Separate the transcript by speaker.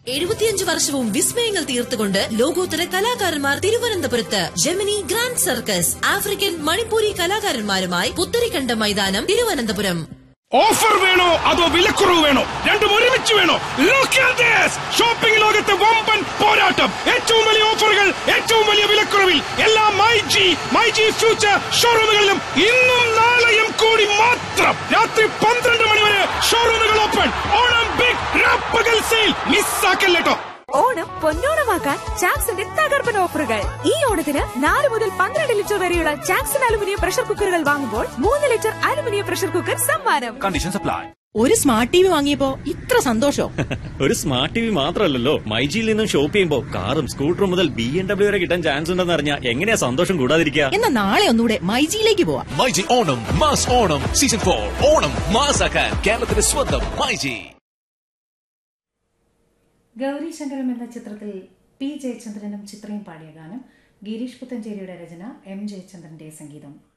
Speaker 1: 75 വർഷവും വിസ്മയങ്ങൾ തീർത്തുകൊണ്ട് ലോകോത്തര കലാകാരന്മാർ തിരുവനന്തപുരത്ത് Gemini grand circus African Manipuri കലാകാരന്മാരുമായി പുത്തരിക്കണ്ട മൈതാനം തിരുവനന്തപുരം.
Speaker 2: ഓഫർ വേണോ അതോ വിലക്കുറവ് വേണോ? രണ്ടും ഒരുമിച്ച് വേണോ? ഷോപ്പിംഗ് ലോകത്തെ വമ്പൻ പോരാട്ടം. ഏറ്റവും വലിയ ഓഫറുകൾ, ഏറ്റവും വലിയ വിലക്കുറവിൽ എല്ലാ മൈജി ഫ്യൂച്ചർ ഷോറൂമുകളിലും ഇന്നും നാളെയും കൂടി മാത്രം. രാത്രി 12 മണി വരെ ഷോറൂമുകൾ ഓപ്പൺ. ഓണം ബിഗ് രാപ്പകൽ സെയിൽ മിസ്സാക്കല്ലേട്ടോ.
Speaker 3: ഓണം പൊന്നോണമാക്കാൻ ചാക്സിന്റെ തകർപ്പൻ ഓഫറുകൾ. ഈ ഓണത്തിന് 4 മുതൽ 12 ലിറ്റർ വരെയുള്ള ചാക്സൺ അലുമിനിയം പ്രഷർ കുക്കറുകൾ വാങ്ങുമ്പോൾ 3 ലിറ്റർ അലുമിനിയം പ്രഷർ കുക്കർ സമ്മാനം.
Speaker 4: Conditions apply.
Speaker 5: ഒരു സ്മാർട്ട് ടിവി വാങ്ങിയപ്പോ ഇത്ര സന്തോഷം.
Speaker 6: ഒരു സ്മാർട്ട് ടിവി മാത്രമല്ലല്ലോ, മൈജിയിൽ നിന്നും ഷോപ്പ് ചെയ്യുമ്പോൾ കാറും സ്കൂട്ടറും മുതൽ BMW വരെ കിട്ടാൻ ചാൻസ് ഉണ്ടെന്ന് അറിഞ്ഞാൽ എങ്ങനെയാ സന്തോഷം കൂടാതിരിക്കുക?
Speaker 5: എന്നാ നാളെ ഒന്നുകൂടെ മൈജിയിലേക്ക് പോവാം.
Speaker 4: മൈജി ഓണം മാസ് ഓണം സീസൺ 4 ഓണം മാസാക്കാൻ കേരളത്തിന്റെ സ്വന്തം മൈജി.
Speaker 7: ഗൗരി ശങ്കരം എന്ന ചിത്രത്തിൽ പി ജയചന്ദ്രനും ചിത്രയും പാടിയ ഗാനം ഗിരീഷ് പുത്തഞ്ചേരിയുടെ രചന, എം ജയചന്ദ്രന്റെ സംഗീതം.